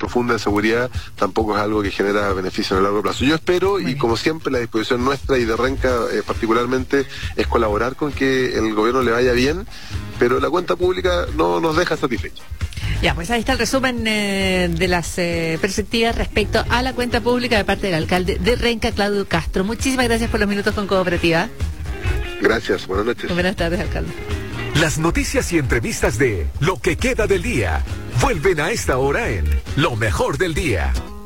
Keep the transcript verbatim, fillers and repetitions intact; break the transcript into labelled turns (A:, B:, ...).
A: profunda de seguridad, tampoco es algo que genera beneficio a largo plazo. Yo espero, y como siempre, la disposición nuestra y de Renca eh, particularmente, es colaborar con que el gobierno le vaya bien, pero la cuenta pública no nos deja satisfechos.
B: Ya, pues ahí está el resumen eh, de las eh, perspectivas respecto a la cuenta pública de parte del alcalde de Renca, Claudio Castro. Muchísimas gracias por los minutos con Cooperativa.
A: Gracias, buenas noches.
B: Buenas tardes, alcalde.
C: Las noticias y entrevistas de Lo que queda del día vuelven a esta hora en Lo mejor del día.